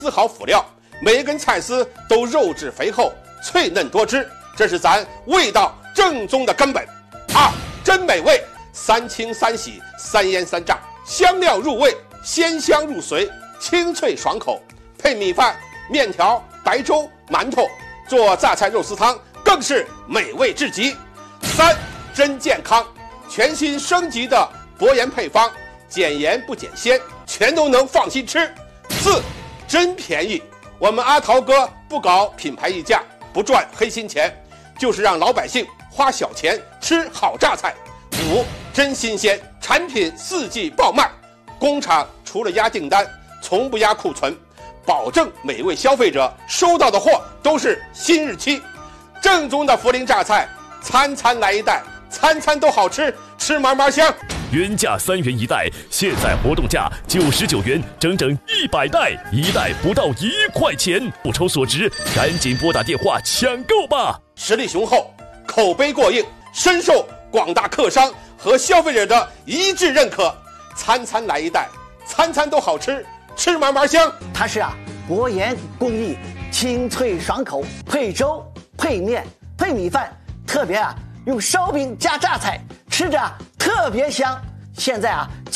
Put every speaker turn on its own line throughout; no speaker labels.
丝毫辅料，每一根菜丝都肉质肥厚、脆嫩多汁，这是咱味道正宗的根本。2. 真美味，三清三洗三腌三炸，香料入味，鲜香入髓，清脆爽口。配米饭、面条、白粥、馒头，做榨菜肉丝汤更是美味至极。3. 真健康，全新升级的薄盐配方，减盐不减鲜，全都能放心吃。4. 真便宜，我们阿桃哥不搞品牌溢价，不赚黑心钱，就是让老百姓花小钱吃好榨菜。5. 真新鲜，产品4季爆卖，工厂除了压订单，从不压库存，保证每位消费者收到的货都是新日期。正宗的涪陵榨菜，餐餐来一袋，餐餐都好吃，吃嘛嘛香。
原价3元一袋，现在活动价99元，整整100袋，一袋不到1块钱，不抽所值，赶紧拨打电话抢购吧！
实力雄厚，口碑过硬，深受广大客商和消费者的一致认可。餐餐来一袋，餐餐都好吃，吃嘛嘛香。
它是薄盐工艺，清脆爽口，配粥、配面、配米饭，特别用烧饼加榨菜，吃着特别香。现在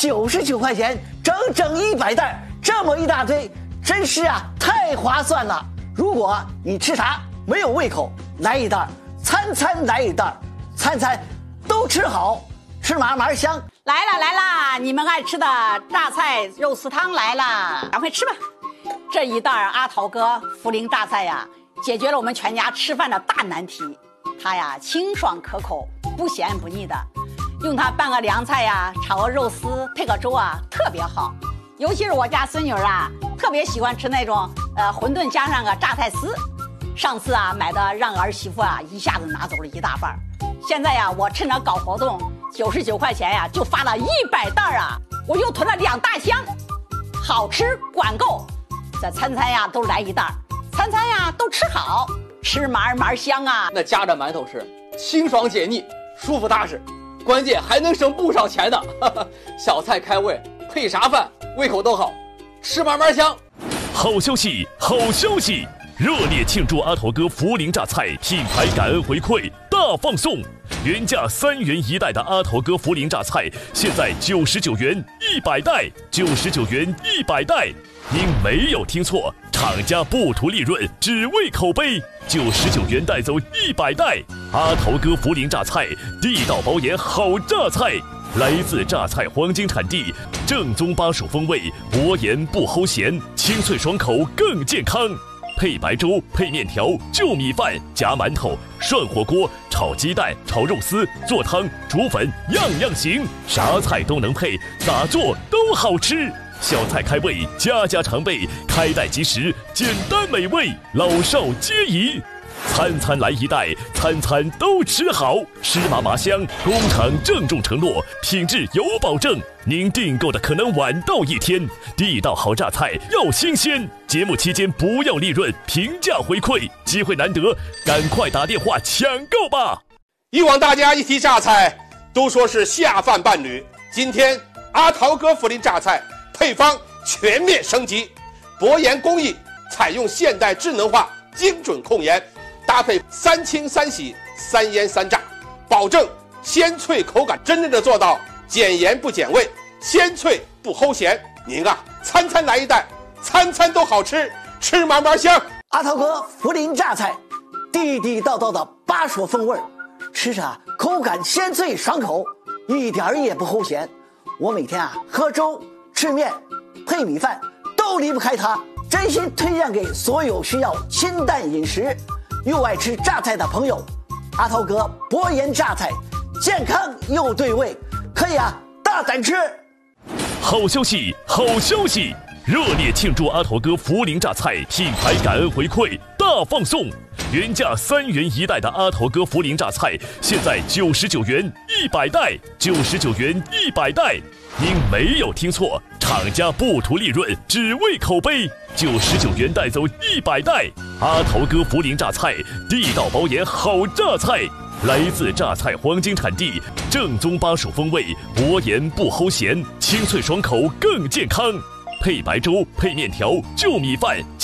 99块钱，整整100袋，这么一大堆，真是太划算了。如果你吃啥没有胃口，来一袋，餐餐来一袋，餐餐都吃好，吃嘛嘛香。
来啦，你们爱吃的榨菜肉丝汤来了，赶快吃吧。这一袋阿桃哥涪陵榨菜解决了我们全家吃饭的大难题。它清爽可口，不咸不腻的，用它拌个凉菜炒个肉丝，配个粥特别好。尤其是我家孙女特别喜欢吃那种馄饨加上个榨菜丝。上次买的让儿媳妇一下子拿走了1大半。现在我趁着搞活动，99块钱就发了100袋我又囤了2大箱，好吃管够。这餐餐都来一袋，餐餐都吃好，吃嘛嘛香
那夹着馒头吃，清爽解腻，舒服踏实，关键还能省不少钱呢。小菜开胃，配啥饭胃口都好，吃嘛嘛香。
好消息，好消息！热烈庆祝阿桃哥涪陵榨菜品牌感恩回馈大放送！原价3元一袋的阿桃哥涪陵榨菜，现在99元100袋，99元100袋。您没有听错，厂家不图利润，只为口碑，99元带走100袋。阿桃哥涪陵榨菜，地道包盐好榨菜，来自榨菜黄金产地，正宗巴蜀风味，薄盐不齁咸，清脆爽口更健康。配白粥、配面条、就米饭、夹馒头、涮火锅、炒鸡蛋、炒肉丝、做汤、煮粉，样样行，啥菜都能配，咋做都好吃。小菜开胃，家家常备，开袋即食，简单美味，老少皆宜。餐餐来一袋，餐餐都吃好，吃嘛嘛香。工厂郑重承诺，品质有保证。您订购的可能晚到1天，地道好榨菜要新鲜。节目期间不要利润，平价回馈，机会难得，赶快打电话抢购吧！
以往大家一提榨菜，都说是下饭伴侣。今天阿桃哥涪陵榨菜配方全面升级，薄盐工艺采用现代智能化精准控盐，搭配3清3洗3腌3炸，保证鲜脆口感，真正的做到减盐不减味，鲜脆不齁咸。您餐餐来一袋，餐餐都好吃，吃嘛嘛香。
阿桃哥涪陵榨菜，地地道道的巴蜀风味，吃着口感鲜脆爽口，一点也不齁咸。我每天喝粥、吃面、配米饭都离不开它，真心推荐给所有需要清淡饮食又爱吃榨菜的朋友。阿桃哥薄盐榨菜，健康又对味，可以大胆吃。
好消息，好消息！热烈庆祝阿桃哥涪陵榨菜品牌感恩回馈大放送！原价3元一袋的阿桃哥涪陵榨菜，现在99元100袋，99元100袋。您没有听错，厂家不图利润，只为口碑，99元带走100袋。阿桃哥涪陵榨菜，地道包盐好榨菜，来自榨菜黄金产地，正宗巴蜀风味，薄盐不齁咸，清脆爽口更健康。 配白粥，配面条，就米饭。